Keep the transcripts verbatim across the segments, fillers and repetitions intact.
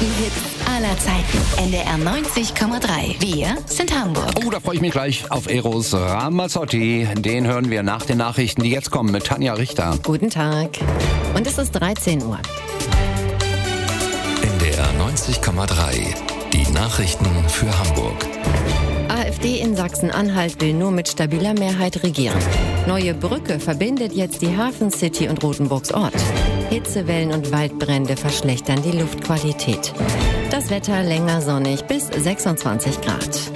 größten Hits aller Zeiten. N D R neunzig Komma drei. Wir sind Hamburg. Oh, da freue ich mich gleich auf Eros Ramazzotti. Den hören wir nach den Nachrichten, die jetzt kommen mit Tanja Richter. Guten Tag. Und es ist dreizehn Uhr. N D R neunzig Komma drei. Die Nachrichten für Hamburg. AfD in Sachsen-Anhalt will nur mit stabiler Mehrheit regieren. Neue Brücke verbindet jetzt die Hafen City und Rotenburgs Ort. Hitzewellen und Waldbrände verschlechtern die Luftqualität. Das Wetter länger sonnig bis sechsundzwanzig Grad.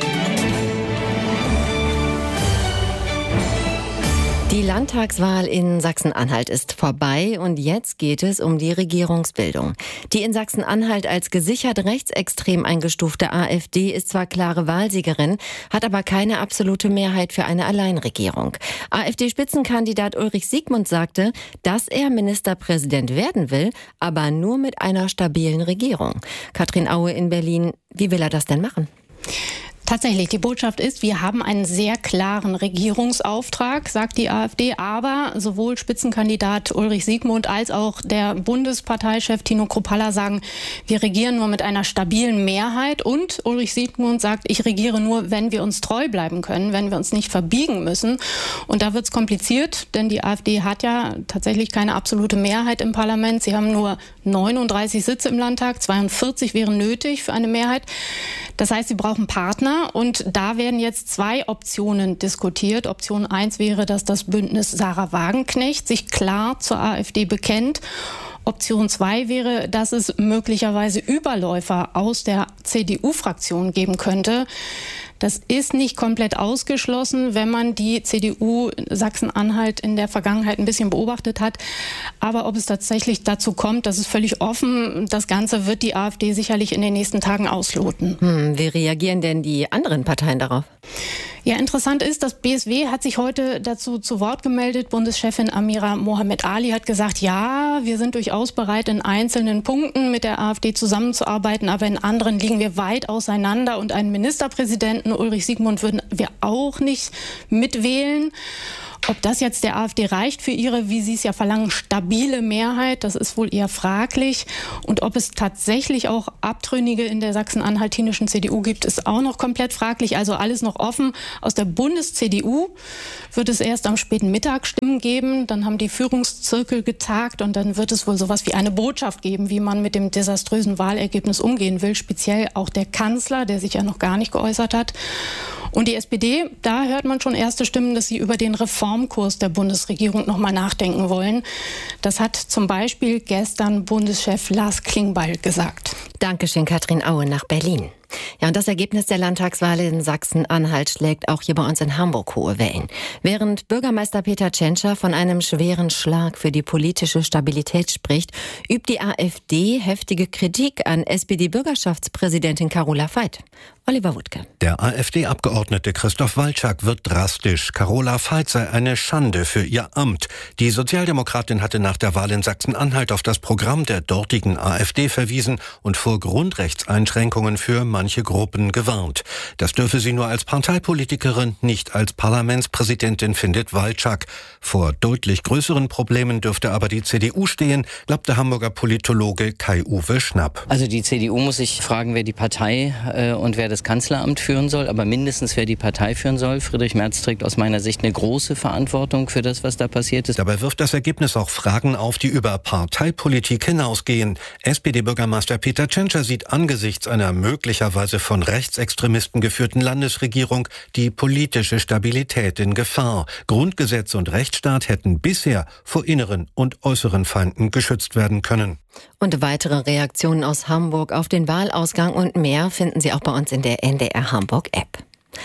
Die Landtagswahl in Sachsen-Anhalt ist vorbei und jetzt geht es um die Regierungsbildung. Die in Sachsen-Anhalt als gesichert rechtsextrem eingestufte AfD ist zwar klare Wahlsiegerin, hat aber keine absolute Mehrheit für eine Alleinregierung. AfD-Spitzenkandidat Ulrich Siegmund sagte, dass er Ministerpräsident werden will, aber nur mit einer stabilen Regierung. Katrin Aue in Berlin, wie will er das denn machen? Tatsächlich, die Botschaft ist, wir haben einen sehr klaren Regierungsauftrag, sagt die AfD, aber sowohl Spitzenkandidat Ulrich Siegmund als auch der Bundesparteichef Tino Kruppalla sagen, wir regieren nur mit einer stabilen Mehrheit, und Ulrich Siegmund sagt, ich regiere nur, wenn wir uns treu bleiben können, wenn wir uns nicht verbiegen müssen. Und da wird es kompliziert, denn die AfD hat ja tatsächlich keine absolute Mehrheit im Parlament. Sie haben nur neununddreißig Sitze im Landtag, zweiundvierzig wären nötig für eine Mehrheit. Das heißt, sie brauchen Partner. Und da werden jetzt zwei Optionen diskutiert. Option eins wäre, dass das Bündnis Sarah Wagenknecht sich klar zur AfD bekennt. Option zwei wäre, dass es möglicherweise Überläufer aus der C D U-Fraktion geben könnte. Das ist nicht komplett ausgeschlossen, wenn man die C D U Sachsen-Anhalt in der Vergangenheit ein bisschen beobachtet hat. Aber ob es tatsächlich dazu kommt, das ist völlig offen. Das Ganze wird die AfD sicherlich in den nächsten Tagen ausloten. Hm, wie reagieren denn die anderen Parteien darauf? Ja, interessant ist, das B S W hat sich heute dazu zu Wort gemeldet. Bundeschefin Amira Mohamed Ali hat gesagt, ja, wir sind durchaus bereit, in einzelnen Punkten mit der AfD zusammenzuarbeiten, aber in anderen liegen wir weit auseinander, und einen Ministerpräsidenten, Ulrich Siegmund, würden wir auch nicht mitwählen. Ob das jetzt der AfD reicht für ihre, wie Sie es ja verlangen, stabile Mehrheit, das ist wohl eher fraglich. Und ob es tatsächlich auch Abtrünnige in der sachsen-anhaltinischen C D U gibt, ist auch noch komplett fraglich. Also alles noch offen. Aus der Bundes-C D U wird es erst am späten Mittag Stimmen geben. Dann haben die Führungszirkel getagt und dann wird es wohl sowas wie eine Botschaft geben, wie man mit dem desaströsen Wahlergebnis umgehen will. Speziell auch der Kanzler, der sich ja noch gar nicht geäußert hat. Und die S P D, da hört man schon erste Stimmen, dass sie über den Reformkurs der Bundesregierung noch mal nachdenken wollen. Das hat zum Beispiel gestern Bundeschef Lars Klingbeil gesagt. Dankeschön, Katrin Aue nach Berlin. Ja, und das Ergebnis der Landtagswahl in Sachsen-Anhalt schlägt auch hier bei uns in Hamburg hohe Wellen. Während Bürgermeister Peter Tschentscher von einem schweren Schlag für die politische Stabilität spricht, übt die AfD heftige Kritik an S P D-Bürgerschaftspräsidentin Carola Veit. Oliver Wuttke. Der AfD-Abgeordnete Christoph Walczak wird drastisch. Carola Veit sei eine Schande für ihr Amt. Die Sozialdemokratin hatte nach der Wahl in Sachsen-Anhalt auf das Programm der dortigen AfD verwiesen und vor Grundrechtseinschränkungen für manche Gruppen gewarnt. Das dürfe sie nur als Parteipolitikerin, nicht als Parlamentspräsidentin, findet Walczak. Vor deutlich größeren Problemen dürfte aber die C D U stehen, glaubt der Hamburger Politologe Kai-Uwe Schnapp. Also die C D U muss sich fragen, wer die Partei äh, und wer das Kanzleramt führen soll, aber mindestens wer die Partei führen soll. Friedrich Merz trägt aus meiner Sicht eine große Verantwortung für das, was da passiert ist. Dabei wirft das Ergebnis auch Fragen auf, die über Parteipolitik hinausgehen. S P D-Bürgermeister Peter Tschentscher sieht angesichts einer möglicherweise von Rechtsextremisten geführten Landesregierung die politische Stabilität in Gefahr. Grundgesetz und Rechtsstaat hätten bisher vor inneren und äußeren Feinden geschützt werden können. Und weitere Reaktionen aus Hamburg auf den Wahlausgang und mehr finden Sie auch bei uns in der N D R Hamburg App.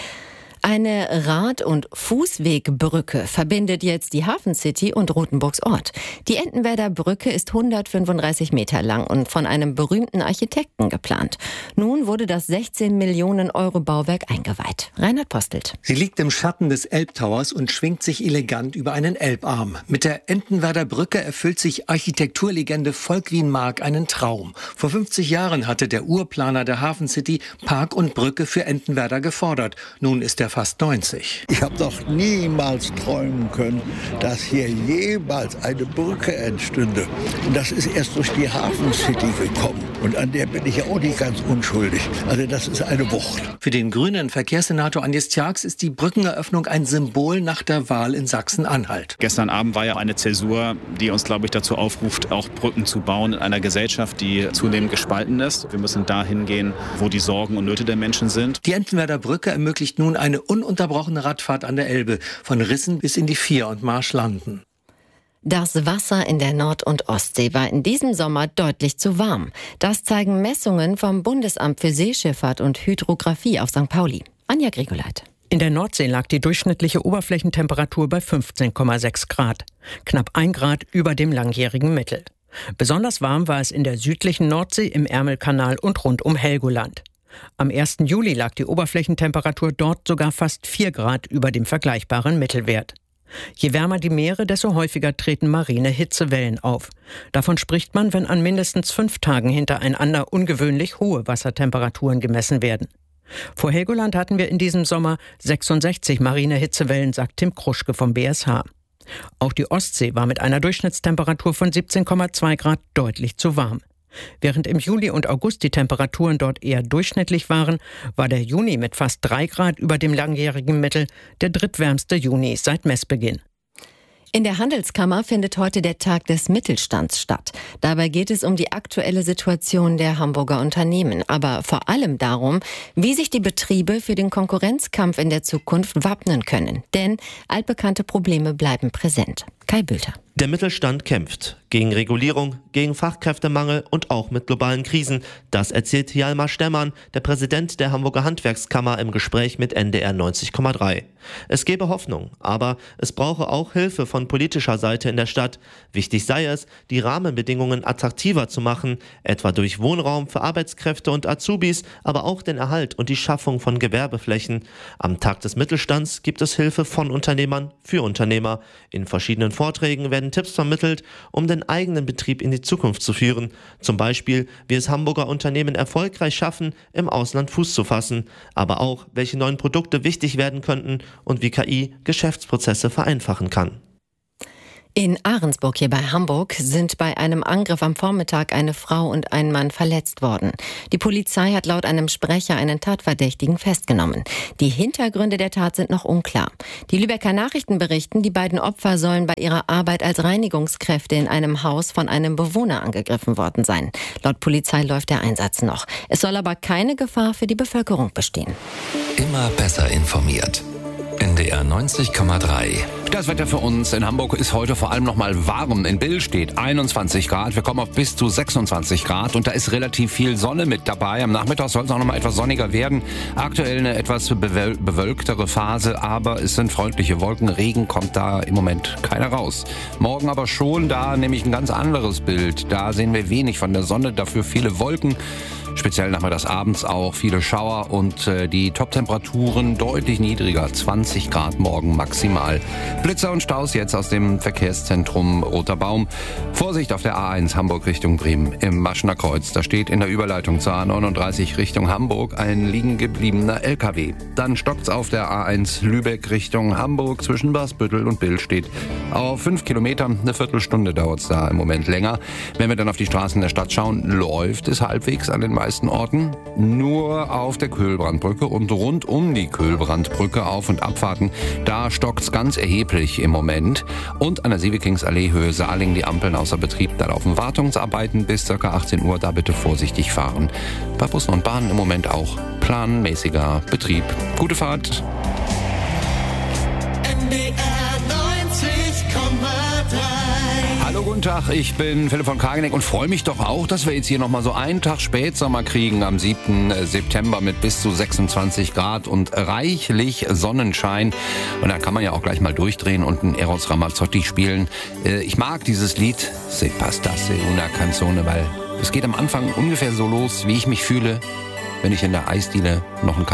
Eine Rad- und Fußwegbrücke verbindet jetzt die Hafen City und Rotenburgs Ort. Die Entenwerder Brücke ist hundertfünfunddreißig Meter lang und von einem berühmten Architekten geplant. Nun wurde das sechzehn Millionen Euro Bauwerk eingeweiht. Reinhard Postelt. Sie liegt im Schatten des Elbtowers und schwingt sich elegant über einen Elbarm. Mit der Entenwerder Brücke erfüllt sich Architekturlegende Volkwin Mark einen Traum. Vor fünfzig Jahren hatte der Urplaner der Hafen City Park und Brücke für Entenwerder gefordert. Nun ist er fast neunzig. Ich habe doch niemals träumen können, dass hier jemals eine Brücke entstünde. Und das ist erst durch die Hafen City gekommen. Und an der bin ich ja auch nicht ganz unschuldig. Also das ist eine Wucht. Für den grünen Verkehrssenator Andi Tjax ist die Brückeneröffnung ein Symbol nach der Wahl in Sachsen-Anhalt. Gestern Abend war ja eine Zäsur, die uns, glaube ich, dazu aufruft, auch Brücken zu bauen in einer Gesellschaft, die zunehmend gespalten ist. Wir müssen dahin gehen, wo die Sorgen und Nöte der Menschen sind. Die Entenwerder Brücke ermöglicht nun eine ununterbrochene Radfahrt an der Elbe, von Rissen bis in die Vier und Marschlanden. Das Wasser in der Nord- und Ostsee war in diesem Sommer deutlich zu warm. Das zeigen Messungen vom Bundesamt für Seeschifffahrt und Hydrographie auf Sankt Pauli. Anja Grigoleit. In der Nordsee lag die durchschnittliche Oberflächentemperatur bei fünfzehn Komma sechs Grad, knapp ein Grad über dem langjährigen Mittel. Besonders warm war es in der südlichen Nordsee, im Ärmelkanal und rund um Helgoland. Am ersten Juli lag die Oberflächentemperatur dort sogar fast vier Grad über dem vergleichbaren Mittelwert. Je wärmer die Meere, desto häufiger treten marine Hitzewellen auf. Davon spricht man, wenn an mindestens fünf Tagen hintereinander ungewöhnlich hohe Wassertemperaturen gemessen werden. Vor Helgoland hatten wir in diesem Sommer sechsundsechzig marine Hitzewellen, sagt Tim Kruschke vom B S H. Auch die Ostsee war mit einer Durchschnittstemperatur von siebzehn Komma zwei Grad deutlich zu warm. Während im Juli und August die Temperaturen dort eher durchschnittlich waren, war der Juni mit fast drei Grad über dem langjährigen Mittel der drittwärmste Juni seit Messbeginn. In der Handelskammer findet heute der Tag des Mittelstands statt. Dabei geht es um die aktuelle Situation der Hamburger Unternehmen, aber vor allem darum, wie sich die Betriebe für den Konkurrenzkampf in der Zukunft wappnen können. Denn altbekannte Probleme bleiben präsent. Kai Bülter. Der Mittelstand kämpft gegen Regulierung, gegen Fachkräftemangel und auch mit globalen Krisen. Das erzählt Hjalmar Stemmann, der Präsident der Hamburger Handwerkskammer, im Gespräch mit N D R neunzig Komma drei. Es gebe Hoffnung, aber es brauche auch Hilfe von politischer Seite in der Stadt. Wichtig sei es, die Rahmenbedingungen attraktiver zu machen, etwa durch Wohnraum für Arbeitskräfte und Azubis, aber auch den Erhalt und die Schaffung von Gewerbeflächen. Am Tag des Mittelstands gibt es Hilfe von Unternehmern für Unternehmer. In verschiedenen Vorträgen werden Tipps vermittelt, um den eigenen Betrieb in die Zukunft zu führen. Zum Beispiel, wie es Hamburger Unternehmen erfolgreich schaffen, im Ausland Fuß zu fassen. Aber auch, welche neuen Produkte wichtig werden könnten und wie K I Geschäftsprozesse vereinfachen kann. In Ahrensburg hier bei Hamburg sind bei einem Angriff am Vormittag eine Frau und ein Mann verletzt worden. Die Polizei hat laut einem Sprecher einen Tatverdächtigen festgenommen. Die Hintergründe der Tat sind noch unklar. Die Lübecker Nachrichten berichten, die beiden Opfer sollen bei ihrer Arbeit als Reinigungskräfte in einem Haus von einem Bewohner angegriffen worden sein. Laut Polizei läuft der Einsatz noch. Es soll aber keine Gefahr für die Bevölkerung bestehen. Immer besser informiert. N D R neunzig Komma drei. Das Wetter für uns in Hamburg ist heute vor allem noch mal warm. In Bill steht einundzwanzig Grad. Wir kommen auf bis zu sechsundzwanzig Grad und da ist relativ viel Sonne mit dabei. Am Nachmittag soll es auch noch mal etwas sonniger werden. Aktuell eine etwas bewöl- bewölktere Phase, aber es sind freundliche Wolken. Regen kommt da im Moment keiner raus. Morgen aber schon, da nämlich ein ganz anderes Bild. Da sehen wir wenig von der Sonne, dafür viele Wolken. Speziell nachmittags abends auch viele Schauer und äh, die Top-Temperaturen deutlich niedriger, zwanzig Grad morgen maximal. Blitzer und Staus jetzt aus dem Verkehrszentrum Roter Baum. Vorsicht auf der A eins Hamburg Richtung Bremen im Maschener Kreuz. Da steht in der Überleitung zur A neununddreißig Richtung Hamburg ein liegen gebliebener L K W. Dann stockt's auf der A eins Lübeck Richtung Hamburg zwischen Basbüttel und Bill steht auf fünf Kilometer. Eine Viertelstunde dauert's da im Moment länger. Wenn wir dann auf die Straßen der Stadt schauen, läuft es halbwegs an den meisten Orten. Nur auf der Köhlbrandbrücke und rund um die Köhlbrandbrücke Auf- und Abfahrten, da stockt's ganz erheblich im Moment. Und an der Sievekingsallee Höhe Saarling die Ampeln außer Betrieb. Da laufen Wartungsarbeiten bis ca. achtzehn Uhr. Da bitte vorsichtig fahren. Bei Bussen und Bahnen im Moment auch planmäßiger Betrieb. Gute Fahrt. N D R neunzig Komma drei. Hallo, guten Tag, ich bin Philipp von Kageneck und freue mich doch auch, dass wir jetzt hier nochmal so einen Tag Spätsommer kriegen am siebten September mit bis zu sechsundzwanzig Grad und reichlich Sonnenschein. Und da kann man ja auch gleich mal durchdrehen und einen Eros Ramazzotti spielen. Ich mag dieses Lied, Se pastasse una canzone, weil es geht am Anfang ungefähr so los, wie ich mich fühle, wenn ich in der Eisdiele noch einen